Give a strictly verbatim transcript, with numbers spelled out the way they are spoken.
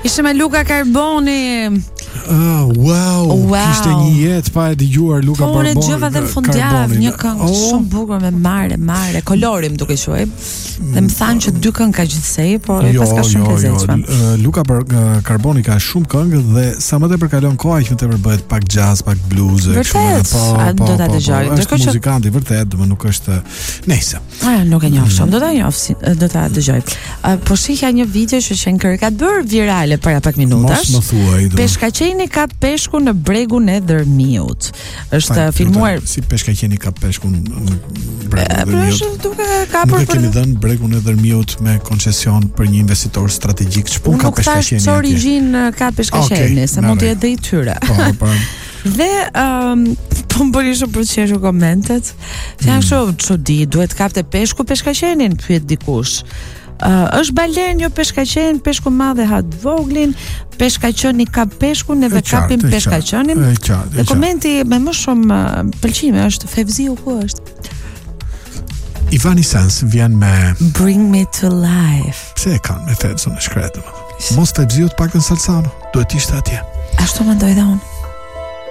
Ishte me Luca Carboni. Oh, wow, wow. Kishte një jetë pa e dëgjuar Luca po, Barboni. Po, dëgjova dhe në fundjavë një këngë oh. shumë bukur me mare, mare, kolorim duke quaj. Dhe më thanë që dy këngë ka gjithsej, por jo, pas ka shumë jo, lezetshme. Jo, Luca Carboni ka shumë këngë dhe sa më tepër kalon koha, aq më tepër bëhet pak jazz, pak blues e kështu. Po, po, do ta dëgjoj. Është muzikant i vërtet, do nuk është nejse. Ah, nuk e njoh shumë, do ta njoh, do ta dëgjoj. Po shihja një video që Shenker ka bërë virale para pak minutash. Mos më thuaj. Peshkaqeni ka peshku në bregun e Dërmiut. Është filmuar si peshkaqeni ka peshkun në bregun e Dërmiut. Duke ka Nuk e kemi dhënë bregun e Dërmiut me koncesion për një investitor strategjik. Ç'pun ka peshkaqeni? Nuk thash origjinë ka peshkaqeni, se mund të jetë dhe i tyre. Po, po. Dhe um, po më bëri shumë për të qeshur komentet. Janë shumë çudi, duhet kapte peshku peshkaqenin, pyet dikush. Uh, është balen jo peshkaqen, peshku madh e ha të voglin, peshkaqeni ka peshkun, neve kapim peshkaqenin. Dhe komenti me më shumë uh, pëlqime është Fevziu ku është? Ivani Sens vjen me Bring Me To Life. Pse e kanë me Fevziu në shkretë? Mos Fevziu të pakën Salsano, duhet ishte atje. Ashtu mendoj dhe unë.